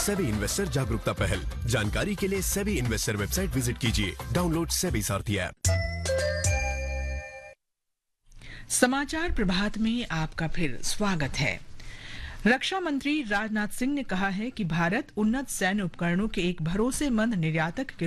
SEBI investor जागरूकता पहल। जानकारी के लिए सेबी इन्वेस्टर वेबसाइट विजिट कीजिए। डाउनलोड सेबी सारथी ऐप। समाचार प्रभात में आपका फिर स्वागत है। रक्षा मंत्री राजनाथ सिंह ने कहा है कि भारत उन्नत सैन्य उपकरणों के एक भरोसेमंद निर्यातक के